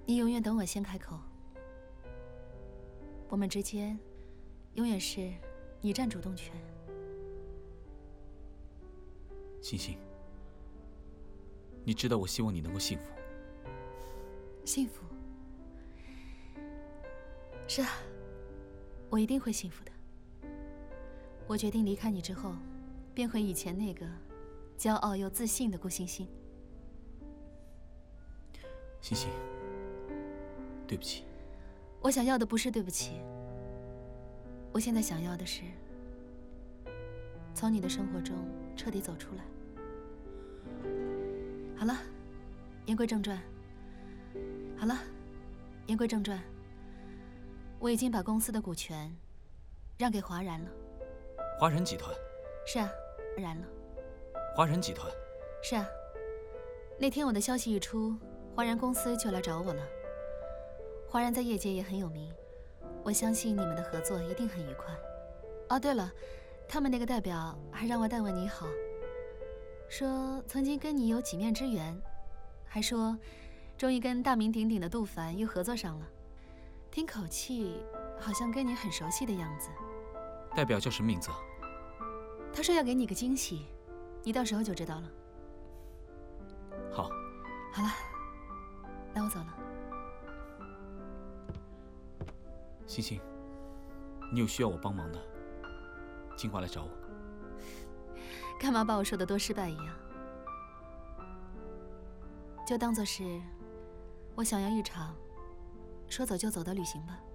你永远等我先开口，我们之间永远是你占主动权。 欣欣，你知道我希望你能够幸福。 幸福？是啊，我一定会幸福的。我决定离开你之后，变回以前那个骄傲又自信的顾欣欣。 欣欣，对不起。 我想要的不是对不起，我现在想要的是从你的生活中彻底走出来。好了，言归正传。好了，言归正传。我已经把公司的股权让给华燃了。 华燃集团？ 是啊，华燃了。 华燃集团？ 是啊。那天我的消息一出，华燃公司就来找我了。华燃在业界也很有名，我相信你们的合作一定很愉快。哦，对了，他们那个代表还让我代问你好，说曾经跟你有几面之缘，还说终于跟大名鼎鼎的杜凡又合作上了，听口气好像跟你很熟悉的样子。 代表叫什么名字？ 他说要给你个惊喜，你到时候就知道了。 好。 好了，那我走了。 欣欣，你有需要我帮忙的，尽管来找我。 干嘛把我说的多失败一样？就当作是我想要一场说走就走的旅行吧。